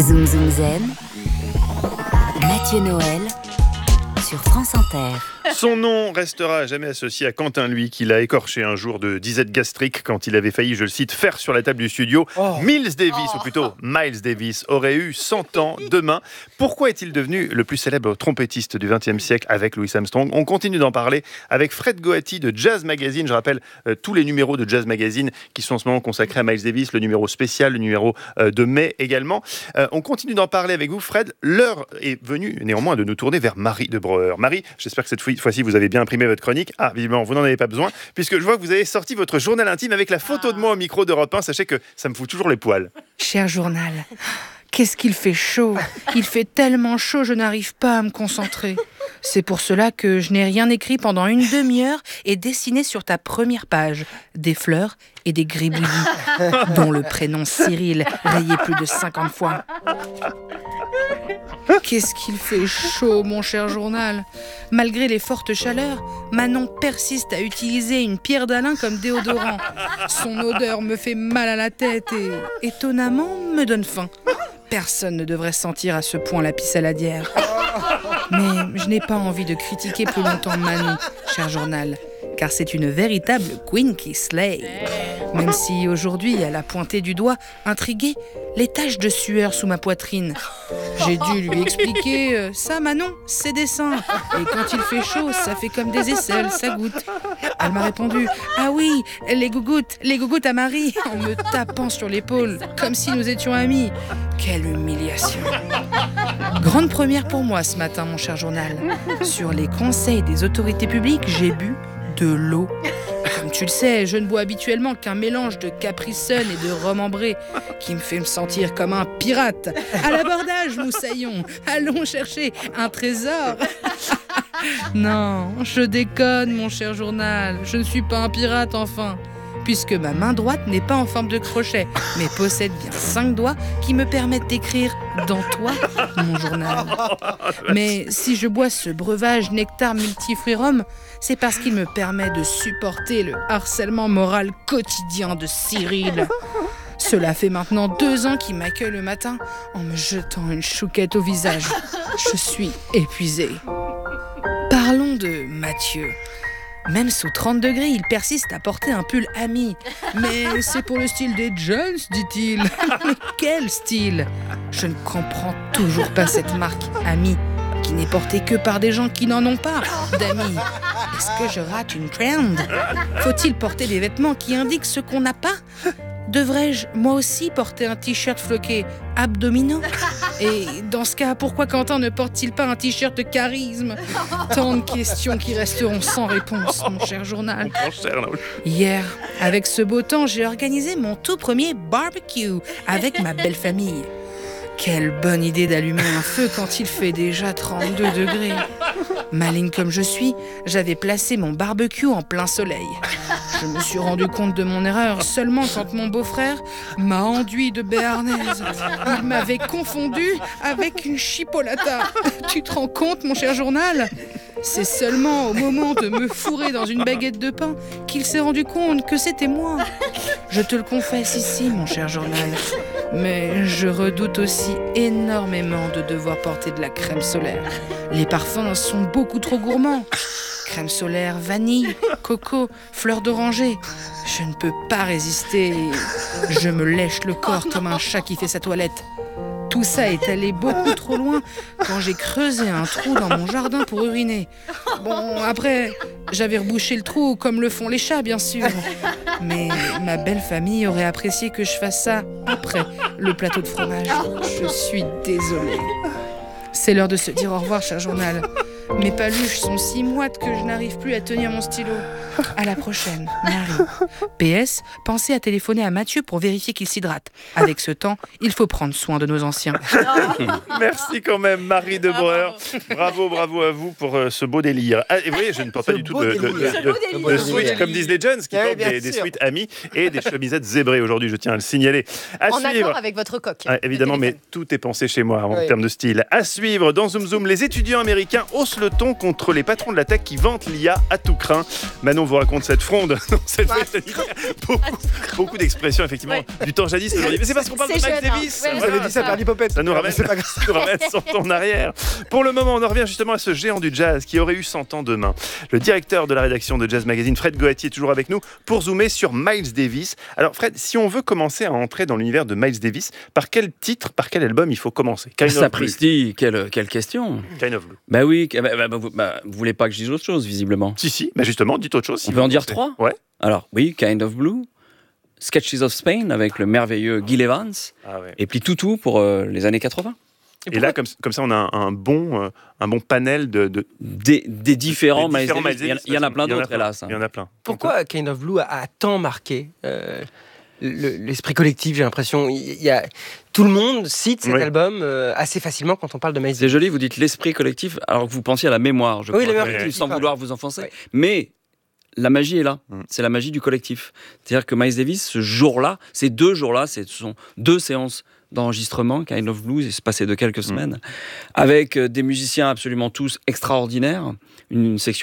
Zoom Zoom Zen, Mathieu Noël sur France Inter. Son nom restera à jamais associé à Quentin, lui, qui l'a écorché un jour de disette gastrique quand il avait failli, je le cite, faire sur la table du studio. Miles Davis, ou plutôt Miles Davis, aurait eu 100 ans demain. Pourquoi est-il devenu le plus célèbre trompettiste du XXe siècle avec Louis Armstrong ? On continue d'en parler avec Fred Goati de Jazz Magazine. Je rappelle tous les numéros de Jazz Magazine qui sont en ce moment consacrés à Miles Davis, le numéro spécial, le numéro de mai également. On continue d'en parler avec vous, Fred. L'heure est venue néanmoins de nous tourner vers Marie de Breuer. Marie, j'espère que cette fois-ci vous avez bien imprimé votre chronique. Ah, visiblement, vous n'en avez pas besoin, puisque je vois que vous avez sorti votre journal intime avec la photo de moi au micro d'Europe 1. Sachez que ça me fout toujours les poils. Cher journal, qu'est-ce qu'il fait chaud. Il fait tellement chaud, je n'arrive pas à me concentrer. C'est pour cela que je n'ai rien écrit pendant une demi-heure et dessiné sur ta première page des fleurs et des gribouillis, dont le prénom Cyril rayé plus de 50 fois. Qu'est-ce qu'il fait chaud, mon cher journal. Malgré les fortes chaleurs, Manon persiste à utiliser une pierre d'Alain comme déodorant. Son odeur me fait mal à la tête et, étonnamment, me donne faim. Personne ne devrait sentir à ce point la pissaladière. Mais je n'ai pas envie de critiquer plus longtemps Manon, cher journal, car c'est une véritable queen qui slay. Même si aujourd'hui elle a pointé du doigt, intriguée, les taches de sueur sous ma poitrine. J'ai dû lui expliquer ça Manon, c'est des seins. Et quand il fait chaud, ça fait comme des aisselles, ça goûte. Elle m'a répondu, ah oui, les gougouttes à Marie, en me tapant sur l'épaule, comme si nous étions amis. Quelle humiliation. Grande première pour moi ce matin, mon cher journal. Sur les conseils des autorités publiques, j'ai bu de l'eau. Comme tu le sais, je ne bois habituellement qu'un mélange de Capri Sun et de rhum ambré qui me fait me sentir comme un pirate. À l'abordage, moussaillon. Allons chercher un trésor. Non, je déconne, mon cher journal. Je ne suis pas un pirate, enfin. Puisque ma main droite n'est pas en forme de crochet, mais possède bien 5 doigts qui me permettent d'écrire dans toi, mon journal. Mais si je bois ce breuvage nectar multifruits rhum, c'est parce qu'il me permet de supporter le harcèlement moral quotidien de Cyril. Cela fait maintenant 2 ans qu'il m'accueille le matin en me jetant une chouquette au visage. Je suis épuisée. Parlons de Mathieu. Même sous 30 degrés, il persiste à porter un pull ami. Mais c'est pour le style des Jones, dit-il. Mais quel style ? Je ne comprends toujours pas cette marque Ami, qui n'est portée que par des gens qui n'en ont pas d'amis. Est-ce que je rate une trend ? Faut-il porter des vêtements qui indiquent ce qu'on n'a pas ? Devrais-je, moi aussi, porter un t-shirt floqué abdominaux ? Et dans ce cas, pourquoi Quentin ne porte-t-il pas un t-shirt de charisme ? Tant de questions qui resteront sans réponse, mon cher journal. Hier, avec ce beau temps, j'ai organisé mon tout premier barbecue avec ma belle famille. Quelle bonne idée d'allumer un feu quand il fait déjà 32 degrés. Maligne comme je suis, j'avais placé mon barbecue en plein soleil. Je me suis rendu compte de mon erreur seulement quand mon beau-frère m'a enduit de béarnaise. Il m'avait confondu avec une chipolata. Tu te rends compte, mon cher journal ? C'est seulement au moment de me fourrer dans une baguette de pain qu'il s'est rendu compte que c'était moi. Je te le confesse ici, mon cher journal. Mais je redoute aussi énormément de devoir porter de la crème solaire. Les parfums sont beaucoup trop gourmands. Crème solaire, vanille, coco, fleur d'oranger. Je ne peux pas résister. Je me lèche le corps comme un chat qui fait sa toilette. Tout ça est allé beaucoup trop loin quand j'ai creusé un trou dans mon jardin pour uriner. Bon, après, j'avais rebouché le trou comme le font les chats, bien sûr. Mais ma belle famille aurait apprécié que je fasse ça après le plateau de fromage. Je suis désolée. C'est l'heure de se dire au revoir, cher journal. Mes paluches sont si moites que je n'arrive plus à tenir mon stylo. À la prochaine, Marie. PS, pensez à téléphoner à Mathieu pour vérifier qu'il s'hydrate. Avec ce temps, il faut prendre soin de nos anciens. Merci quand même, Marie de Breuer. Bravo à vous pour ce beau délire. Ah, et vous voyez, je ne porte pas du tout de sweat, comme disent les Jones, qui portent des sweats amis et des chemisettes zébrées aujourd'hui, je tiens à le signaler. En accord avec votre coque. Ah, évidemment, mais tout est pensé chez moi en termes de style. À suivre, dans Zoom Zoom, les étudiants américains haussent le ton contre les patrons de la tech qui vantent l'IA à tout crin. Manon vous raconte cette fronde dans cette fête sanitaire. Beaucoup d'expressions, effectivement, du temps jadis aujourd'hui. Mais c'est parce qu'on parle de Miles Davis. Ouais, Vous avez dit ça, Perdy Popette. Ça nous ramène 100 ans en arrière. Pour le moment, on en revient justement à ce géant du jazz qui aurait eu 100 ans demain. Le directeur de la rédaction de Jazz Magazine, Fred Goati, est toujours avec nous pour zoomer sur Miles Davis. Alors Fred, si on veut commencer à entrer dans l'univers de Miles Davis, par quel titre, par quel album il faut commencer? Sapristi, quelle question. Kind of Blue. Bah oui, vous voulez pas que je dise autre chose, visiblement. Si, bah justement, dites autre chose. On peut en dire 3 ? Ouais. Alors, oui, Kind of Blue, Sketches of Spain avec le merveilleux Gil Evans, Ouais. et puis Toutou pour les années 80. Et là, comme ça, on a un bon panel Des différents des Miles différents Davis. Miles Davis. Il y en a plein d'autres, hélas. Il y en a plein. Pourquoi Kind of Blue a tant marqué l'esprit collectif, j'ai l'impression. Tout le monde cite cet album assez facilement quand on parle de Miles C'est Davis. joli, vous dites l'esprit collectif, alors que vous pensiez à la mémoire, je Oui, crois, la mémoire collective, collective, sans pardon. vouloir vous enfoncer. Ouais. Mais la magie est là. C'est la magie du collectif. C'est-à-dire que Miles Davis, ce jour-là, ces 2 jours-là, ce sont 2 séances d'enregistrement, Kind of Blues, et c'est passé de quelques semaines, avec des musiciens absolument tous extraordinaires, une section